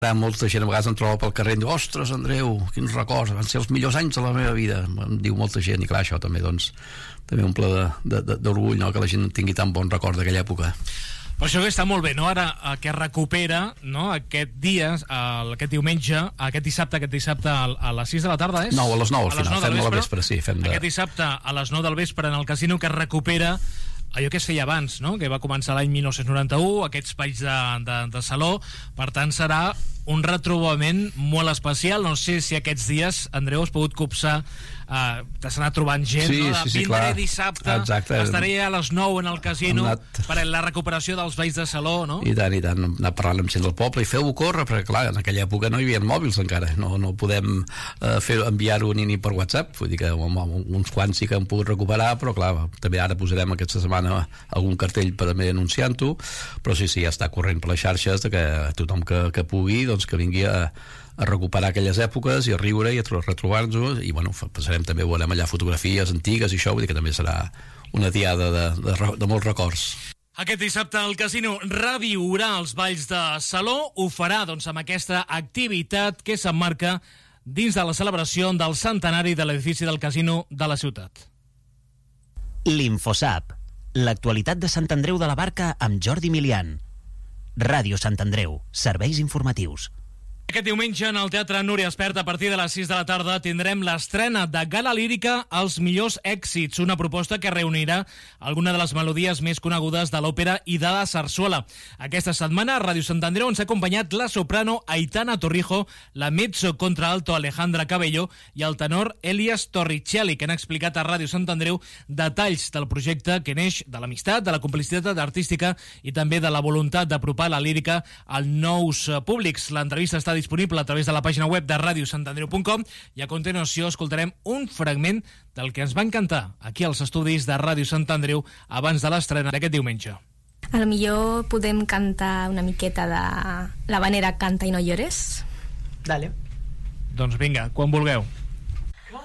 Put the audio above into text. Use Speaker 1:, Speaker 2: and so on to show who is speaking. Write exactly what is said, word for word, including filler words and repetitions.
Speaker 1: Molta gent a vegades em troba pel carrer i em diu, ostres, Andreu, quins records, van ser els millors anys de la meva vida, em diu molta gent, i clar, això també, doncs, també un ple d'orgull, no?, que la gent tingui tan bon record d'aquella època.
Speaker 2: Per això que està molt bé, no?, ara que es recupera, no?, aquest dia, aquest diumenge, aquest dissabte, aquest dissabte a les sis de la tarda, és?
Speaker 1: No, a les nou, al final, fem a la vespre, sí. Fem de...
Speaker 2: Aquest dissabte a les nou del vespre en el casino, que es recupera allò que es feia abans, no?, que va començar l'any mil nou-cents noranta-u, aquests balls de, de, de saló. Per tant, serà un retrobament molt especial. No sé si aquests dies, Andreu, has pogut copsar, eh, t'has anat trobant gent,
Speaker 1: sí,
Speaker 2: no?, de
Speaker 1: sí, sí,
Speaker 2: vindré
Speaker 1: clar.
Speaker 2: dissabte. Exacte. Estaré a les nou en el casino anat... per a la recuperació dels balls de saló, no?
Speaker 1: I tant, i tant, anar parlant amb gent del poble i feu-ho córrer, perquè clar, en aquella època no hi havia mòbils encara, no, no podem eh, fer, enviar-ho ni, ni per WhatsApp, vull dir que home, uns quants sí que hem pogut recuperar, però clar, també ara posarem aquesta setmana algun cartell per també anunciant-ho, però sí, sí, ja està corrent per les xarxes de que tothom que, que pugui, doncs que vingui a, a recuperar aquelles èpoques i a riure i a retrobar-nos, i bueno, passarem també, veurem allà fotografies antigues i això, vull dir que també serà una diada de, de, de, de molts records.
Speaker 2: Aquest dissabte el casino reviurà els balls de saló, ho farà doncs amb aquesta activitat que s'emmarca dins de la celebració del centenari de l'edifici del casino de la ciutat.
Speaker 3: L'Infosap, l'actualitat de Sant Andreu de la Barca amb Jordi Milian. Ràdio Sant Andreu, serveis informatius.
Speaker 2: Aquest diumenge en el Teatre Núria Espert a partir de les sis de la tarda tindrem l'estrena de Gala Lírica Els millors èxits, una proposta que reunirà alguna de les melodies més conegudes de l'òpera i de la sarsuela. Aquesta setmana a Ràdio Sant Andreu ens ha acompanyat la soprano Aitana Torrijo, la mezzo contralto Alejandra Cabello i el tenor Elias Torricelli, que han explicat a Ràdio Sant Andreu detalls del projecte que neix de l'amistat, de la complicitat artística i també de la voluntat d'apropar la lírica als nous públics. L'entrevista està disponible a través de la pàgina web de radio sant andreu punt com i a continuació escoltarem un fragment del que ens va encantar aquí als estudis de Ràdio Sant Andreu abans de l'estrena d'aquest diumenge.
Speaker 4: A lo millor podem cantar una miqueta de la vanera Canta i no llores.
Speaker 5: Dale.
Speaker 2: Doncs vinga, quan vulgueu.